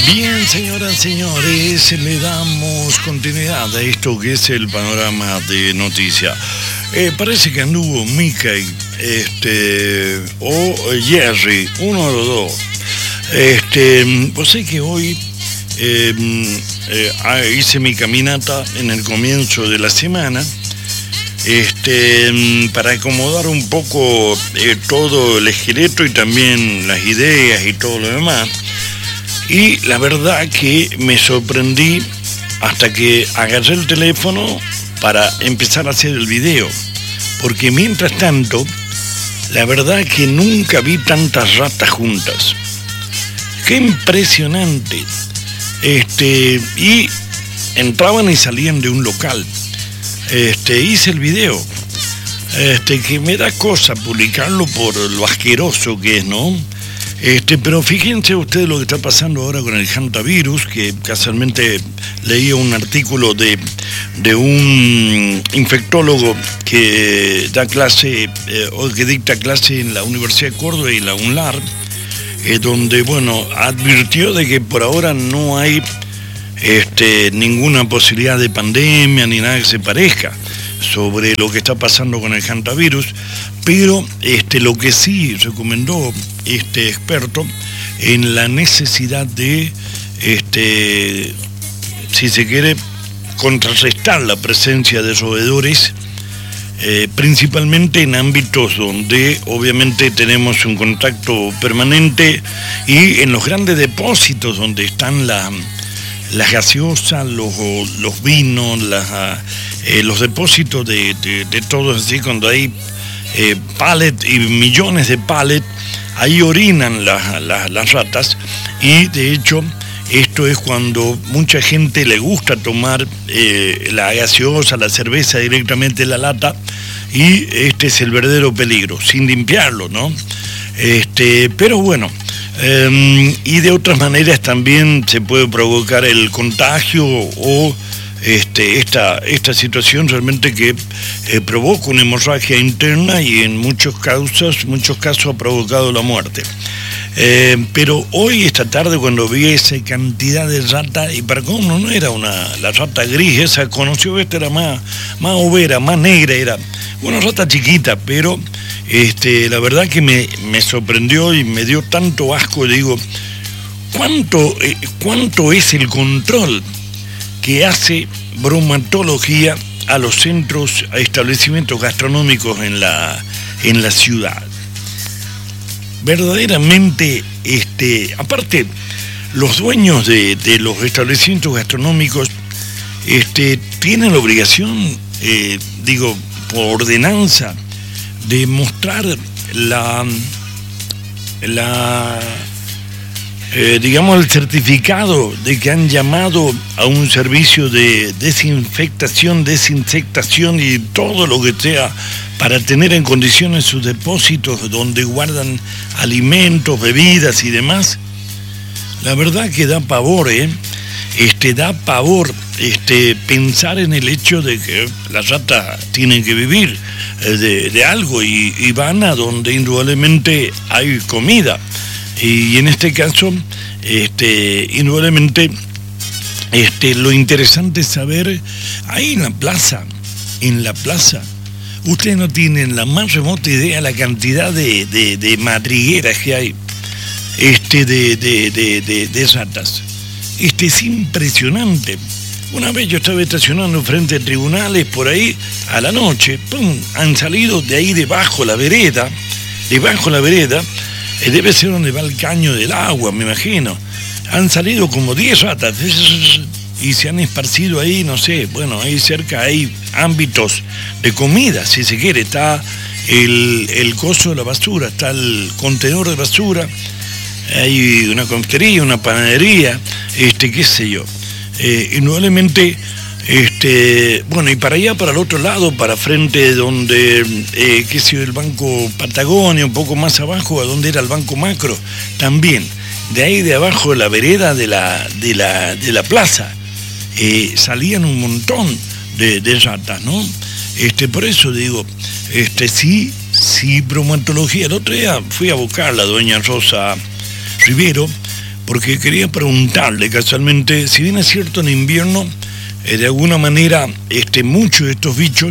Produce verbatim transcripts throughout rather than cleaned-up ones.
Bien, señoras y señores, le damos continuidad a esto que es el panorama de noticias. Eh, parece que anduvo Mickey este, o Jerry, uno de los dos. Este, pues sé que hoy eh, eh, hice mi caminata en el comienzo de la semana este, para acomodar un poco eh, todo el esqueleto y también las ideas y todo lo demás. Y la verdad que me sorprendí hasta que agarré el teléfono para empezar a hacer el video. Porque mientras tanto, la verdad que nunca vi tantas ratas juntas. ¡Qué impresionante! Este, y entraban y salían de un local. Este, hice el video. Este, que me da cosa publicarlo por lo asqueroso que es, ¿no? Este, pero fíjense ustedes lo que está pasando ahora con el hantavirus, que casualmente leí un artículo de, de un infectólogo que da clase, eh, o que dicta clase en la Universidad de Córdoba y la UNLAR, eh, donde, bueno, advirtió de que por ahora no hay este, ninguna posibilidad de pandemia ni nada que se parezca sobre lo que está pasando con el hantavirus, pero este, lo que sí recomendó este experto en la necesidad de, este, si se quiere, contrarrestar la presencia de roedores, eh, principalmente en ámbitos donde obviamente tenemos un contacto permanente y en los grandes depósitos donde están la, las gaseosas, los, los vinos, las, eh, los depósitos de, de, de todo así, cuando hay eh, pallet y millones de pallet, ahí orinan la, la, las ratas y de hecho esto es cuando mucha gente le gusta tomar eh, la gaseosa, la cerveza directamente de la lata y este es el verdadero peligro, sin limpiarlo, ¿no? Este, pero bueno, eh, y de otras maneras también se puede provocar el contagio o Este, esta, esta situación realmente que eh, provoca una hemorragia interna y en muchos casos, muchos casos ha provocado la muerte. Eh, pero hoy, esta tarde, cuando vi esa cantidad de rata, y para cómo no era una, la rata gris, esa conoció, esta era más, más overa, más negra, era una rata chiquita, pero este, la verdad que me, me sorprendió y me dio tanto asco, digo, ¿cuánto, eh, cuánto es el control que hace bromatología a los centros, a establecimientos gastronómicos en la, en la ciudad? Verdaderamente, este, aparte, los dueños de, de los establecimientos gastronómicos este, tienen la obligación, eh, digo, por ordenanza, de mostrar la, la Eh, digamos, el certificado de que han llamado a un servicio de desinfectación, desinsectación y todo lo que sea para tener en condiciones sus depósitos donde guardan alimentos, bebidas y demás. La verdad que da pavor, ¿eh? Este, da pavor este, pensar en el hecho de que las ratas tienen que vivir eh, de, de algo y, y van a donde indudablemente hay comida. Y en este caso, este, indudablemente, este, lo interesante es saber, ahí en la plaza, en la plaza, ustedes no tienen la más remota idea de la cantidad de, de, de madrigueras que hay, este, de, de, de, de, de ratas. Este, es impresionante. Una vez yo estaba estacionando frente a tribunales por ahí, a la noche, ¡pum!, han salido de ahí debajo la vereda, debajo la vereda, debe ser donde va el caño del agua, me imagino. Han salido como diez ratas y se han esparcido ahí, no sé, bueno, ahí cerca hay ámbitos de comida, si se quiere. Está el, el coso de la basura, está el contenedor de basura, hay una confitería, una panadería, este, qué sé yo. Eh, indudablemente, este, bueno, y para allá, para el otro lado, para frente donde, eh, qué sé yo, el Banco Patagonia, un poco más abajo, a donde era el Banco Macro, también, de ahí de abajo de la vereda de la, de la, de la plaza, eh, salían un montón de, de ratas, ¿no? Este, por eso digo, este, sí, sí, bromatología. El otro día fui a buscar a la doña Rosa Rivero, porque quería preguntarle casualmente, si bien es cierto en invierno, eh, de alguna manera este, muchos de estos bichos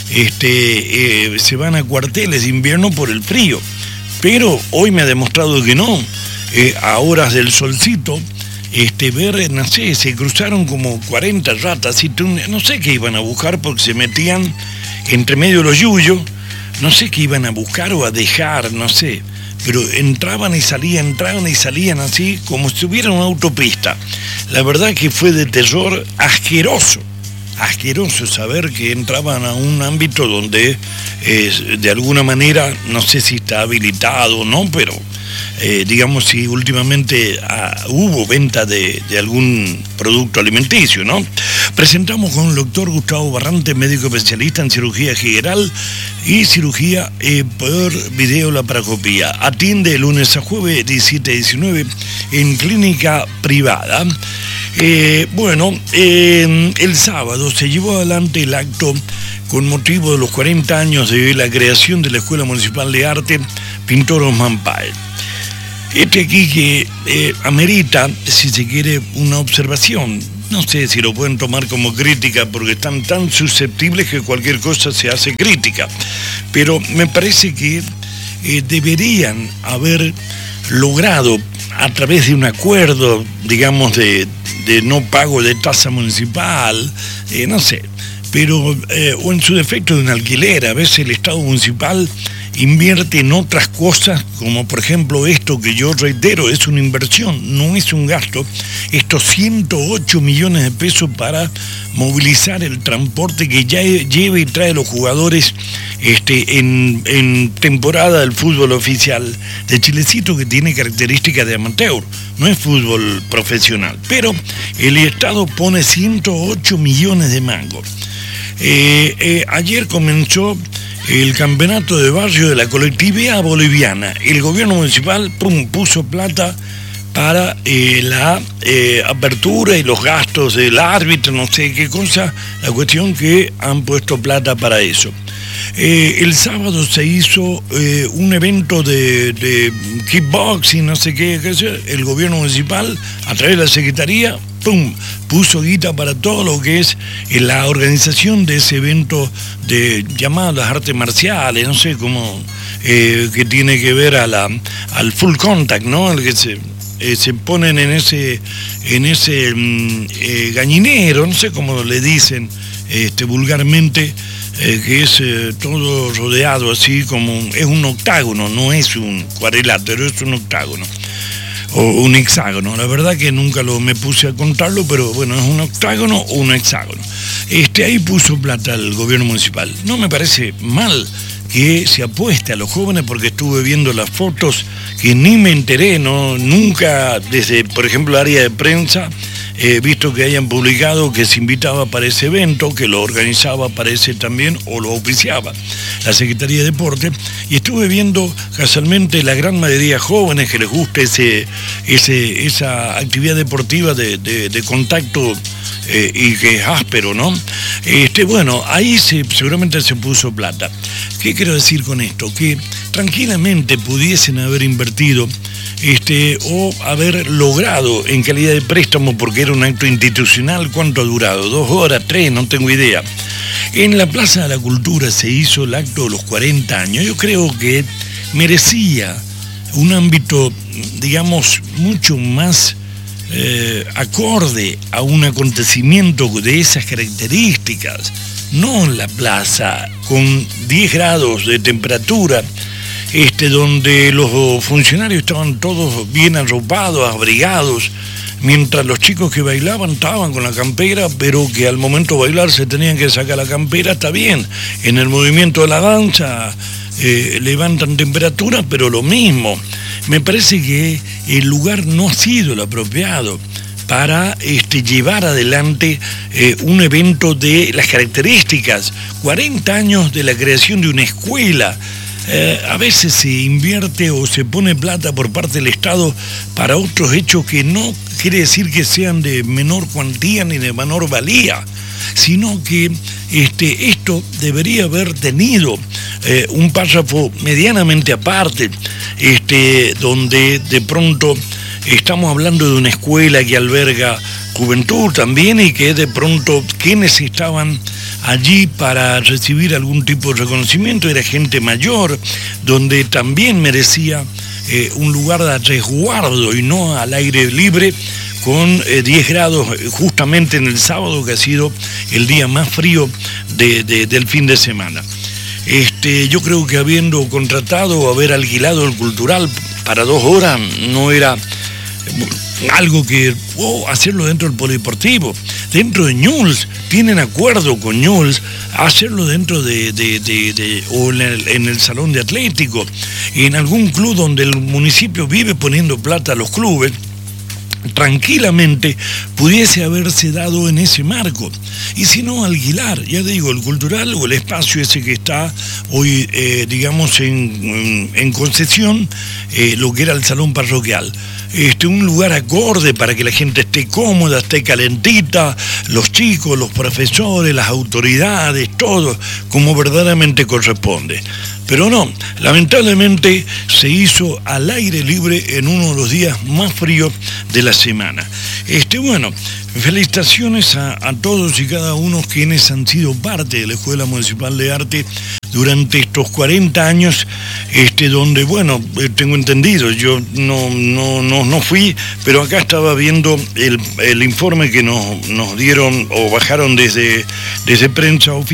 este, eh, se van a cuarteles de invierno por el frío, pero hoy me ha demostrado que no, eh, a horas del solcito, este, ver, no sé, se cruzaron como cuarenta ratas, y no sé qué iban a buscar porque se metían entre medio de los yuyos, no sé qué iban a buscar o a dejar, no sé, pero entraban y salían, entraban y salían así como si tuviera una autopista. La verdad que fue de terror asqueroso, asqueroso saber que entraban a un ámbito donde eh, de alguna manera, no sé si está habilitado o no, pero eh, digamos si últimamente ah, hubo venta de, de algún producto alimenticio, ¿no? Presentamos con el doctor Gustavo Barrante, médico especialista en cirugía general y cirugía eh, por videolaparoscopía. Atiende de lunes a jueves, diecisiete a diecinueve, en clínica privada. Eh, bueno, eh, el sábado se llevó adelante el acto con motivo de los cuarenta años de la creación de la Escuela Municipal de Arte Pintor Osman Páez. Este aquí que eh, amerita, si se quiere, una observación. No sé si lo pueden tomar como crítica porque están tan susceptibles que cualquier cosa se hace crítica. Pero me parece que eh, deberían haber logrado a través de un acuerdo, digamos, de, de no pago de tasa municipal, eh, no sé, pero, eh, o en su defecto de un alquiler. A veces el Estado municipal invierte en otras cosas, como por ejemplo esto que yo reitero, es una inversión, no es un gasto, estos ciento ocho millones de pesos para movilizar el transporte que ya lleva y trae a los jugadores este, en, en temporada del fútbol oficial de Chilecito, que tiene características de amateur, no es fútbol profesional, pero el Estado pone ciento ocho millones de mangos. Eh, eh, ayer comenzó el campeonato de barrio de la colectividad boliviana. El gobierno municipal pum, puso plata para eh, la eh, apertura y los gastos del árbitro, no sé qué cosa, la cuestión que han puesto plata para eso. Eh, el sábado se hizo eh, un evento de, de kickboxing, no sé qué, qué sé, el gobierno municipal, a través de la secretaría, ¡pum!, puso guita para todo lo que es eh, la organización de ese evento de llamadas las artes marciales, no sé cómo, eh, que tiene que ver a la, al full contact, ¿no? El que se, eh, se ponen en ese, en ese mm, eh, gallinero, no sé cómo le dicen este, vulgarmente, eh, que es eh, todo rodeado así como, un, es un octágono, no es un cuadrilátero, es un octágono. O un hexágono, la verdad que nunca lo me puse a contarlo, pero bueno, es un octágono o un hexágono. Este, ahí puso plata el gobierno municipal. No me parece mal que se apueste a los jóvenes, porque estuve viendo las fotos que ni me enteré, no, nunca desde, por ejemplo, el área de prensa, he visto que hayan publicado que se invitaba para ese evento, que lo organizaba, parece también, o lo auspiciaba la Secretaría de Deporte, y estuve viendo casualmente la gran mayoría jóvenes que les gusta ese, ese, esa actividad deportiva de, de, de contacto eh, y que es áspero, ¿no? Este, bueno, ahí se, seguramente se puso plata. ¿Qué quiero decir con esto? Que tranquilamente pudiesen haber invertido Este, o haber logrado en calidad de préstamo, porque era un acto institucional. ¿Cuánto ha durado? ¿Dos horas? ¿Tres? No tengo idea. En la Plaza de la Cultura se hizo el acto de los cuarenta años. Yo creo que merecía un ámbito, digamos, mucho más eh, acorde a un acontecimiento de esas características. No en la plaza, con diez grados de temperatura, Este, donde los funcionarios estaban todos bien arropados, abrigados, mientras los chicos que bailaban estaban con la campera, pero que al momento de bailar se tenían que sacar la campera. Está bien, en el movimiento de la danza eh, levantan temperatura, pero lo mismo. Me parece que el lugar no ha sido el apropiado para este, llevar adelante eh, un evento de las características, cuarenta años de la creación de una escuela. Eh, a veces se invierte o se pone plata por parte del Estado para otros hechos que no quiere decir que sean de menor cuantía ni de menor valía, sino que este, esto debería haber tenido eh, un párrafo medianamente aparte, este, donde de pronto Estamos hablando de una escuela que alberga juventud también y que de pronto quienes estaban allí para recibir algún tipo de reconocimiento era gente mayor, donde también merecía eh, un lugar de resguardo y no al aire libre, con eh, diez grados justamente en el sábado, que ha sido el día más frío de, de, del fin de semana. Este, yo creo que habiendo contratado o haber alquilado el Cultural para dos horas no era algo que oh, hacerlo dentro del polideportivo, dentro de Ñuls, tienen acuerdo con Ñuls hacerlo dentro de, de, de, de o en el, en el salón de Atlético, en algún club donde el municipio vive poniendo plata a los clubes. Tranquilamente pudiese haberse dado en ese marco, y si no, alquilar, ya digo, el Cultural o el espacio ese que está hoy, eh, digamos, en, en, en concesión, eh, lo que era el salón parroquial. Este, un lugar acorde para que la gente esté cómoda, esté calentita, los chicos, los profesores, las autoridades, todo como verdaderamente corresponde. Pero no, lamentablemente se hizo al aire libre en uno de los días más fríos de la semana. Este, bueno, felicitaciones a, a todos y cada uno quienes han sido parte de la Escuela Municipal de Arte durante estos cuarenta años, este, donde, bueno, tengo entendido, yo no, no, no, no fui, pero acá estaba viendo el, el informe que nos, nos dieron o bajaron desde, desde prensa oficial.